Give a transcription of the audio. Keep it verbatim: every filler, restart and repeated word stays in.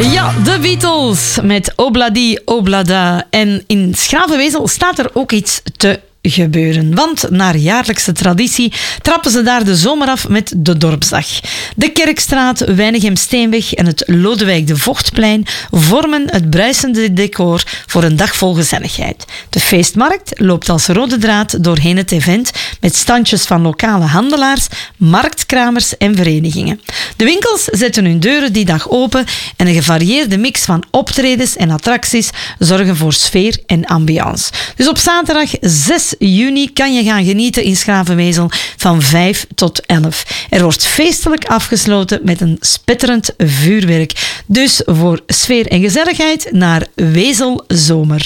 Ja, de Beatles met Obladi Oblada. En in Schravenwezel staat er ook iets te gebeuren. Want naar jaarlijkse traditie trappen ze daar de zomer af met de dorpsdag. De Kerkstraat, Weinigem-Steenweg en het Lodewijk de Vochtplein vormen het bruisende decor voor een dag vol gezelligheid. De feestmarkt loopt als rode draad doorheen het event met standjes van lokale handelaars, marktkramers en verenigingen. De winkels zetten hun deuren die dag open en een gevarieerde mix van optredens en attracties zorgen voor sfeer en ambiance. Dus op zaterdag zes juni kan je gaan genieten in Schravenwezel van vijf tot elf. Er wordt feestelijk afgesloten met een spetterend vuurwerk. Dus voor sfeer en gezelligheid naar Wezel Zomer.